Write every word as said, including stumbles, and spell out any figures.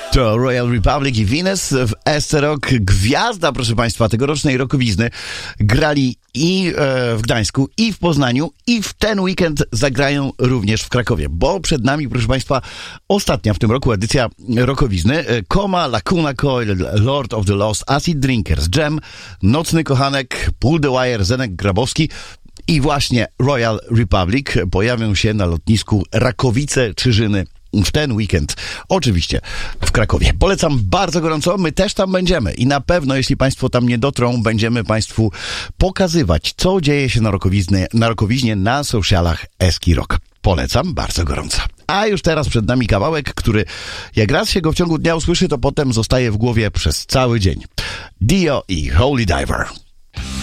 To Royal Republic i Venus w S C Rock. Gwiazda, proszę Państwa, tegorocznej rokowizny. Grali i e, w Gdańsku, i w Poznaniu, i w ten weekend zagrają również w Krakowie, bo przed nami, proszę Państwa, ostatnia w tym roku edycja rokowizny. Koma, Lacuna Coil, Lord of the Lost, Acid Drinkers, Jam, Nocny Kochanek, Pull the Wire, Zenek Grabowski i właśnie Royal Republic pojawią się na lotnisku Rakowice-Czyżyny w ten weekend, oczywiście w Krakowie. Polecam bardzo gorąco, my też tam będziemy i na pewno, jeśli Państwo tam nie dotrą, będziemy Państwu pokazywać, co dzieje się na rokowiźnie, na, rokowiźnie, na socialach Eski Rock. Polecam bardzo gorąco. A już teraz przed nami kawałek, który jak raz się go w ciągu dnia usłyszy, to potem zostaje w głowie przez cały dzień. Dio i Holy Diver.